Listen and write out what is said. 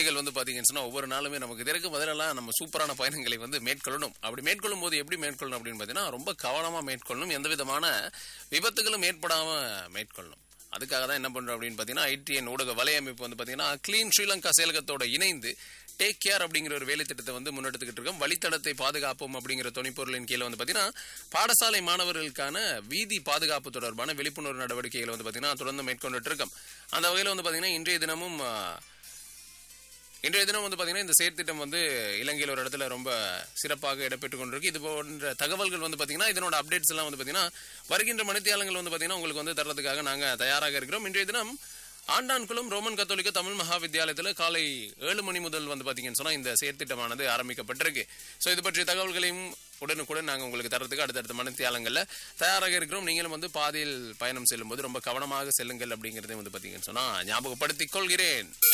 கேள்விகள் வந்து பாத்தீங்கன்னு சொன்னா ஒவ்வொரு நாளுமே நமக்கு இதற்கு பதிலெல்லாம் நம்ம சூப்பரான பயணங்களை வந்து மேற்கொள்ளணும். அப்படி மேற்கொள்ளும் போது எப்படி மேற்கொள்ளணும் அப்படின்னு பாத்தீங்கன்னா ரொம்ப கவனமா மேற்கொள்ளணும். எந்த விதமான விபத்துகளும் ஏற்படாம மேற்கொள்ளணும். அதுக்காக தான் என்ன பண்றோம் அப்படின்னு பாத்தீங்கன்னா ITN ஊடக வலையமைப்பு வந்து பாத்தீங்கன்னா கிளீன் ஸ்ரீலங்கா செயலகத்தோட இணைந்து டேக் கேர் அப்படிங்கிற ஒரு வேலை திட்டத்தை வந்து முன்னெடுத்துக்கிட்டு இருக்கோம். வழித்தடத்தை பாதுகாப்போம் அப்படிங்கிற துணைப்பொருளின் கீழே வந்து பாத்தீங்கன்னா பாடசாலை மாணவர்களுக்கான வீதி பாதுகாப்பு தொடர்பான விழிப்புணர்வு நடவடிக்கைகளை வந்து பாத்தீங்கன்னா தொடர்ந்து மேற்கொண்டுட்டு இருக்கோம். அந்த வகையில வந்து பாத்தீங்கன்னா இன்றைய தினம் வந்து பாத்தீங்கன்னா இந்த செயற்திட்டம் வந்து இலங்கையில் ஒரு இடத்துல ரொம்ப சிறப்பாக இடம்பெற்றுக் கொண்டிருக்கு. இது போன்ற தகவல்கள் வந்து பாத்தீங்கன்னா இதனோட அப்டேட்ஸ் எல்லாம் வந்து பாத்தீங்கன்னா வருகின்ற மணித்தியாலங்கள் வந்து பாத்தீங்கன்னா உங்களுக்கு வந்து தர்றதுக்காக நாங்க தயாராக இருக்கிறோம். இன்றைய தினம் ஆண்டான்குளம் ரோமன் கத்தோலிக்க தமிழ் மகா வித்தியாலயத்தில் காலை 7 மணி முதல் வந்து பாத்தீங்கன்னு சொன்னா இந்த செயற்திட்டமானது ஆரம்பிக்கப்பட்டிருக்கு. சோ இது பற்றிய தகவல்களையும் உடனுக்குடன் நாங்க உங்களுக்கு தரத்துக்கு அடுத்தடுத்த மணித்தியாலங்கள்ல தயாராக இருக்கிறோம். நீங்களும் வந்து பாதையில் பயணம் செல்லும் போது ரொம்ப கவனமாக செல்லுங்கள் அப்படிங்கறதை வந்து பாத்தீங்கன்னு சொன்னா ஞாபகப்படுத்திக் கொள்கிறேன்.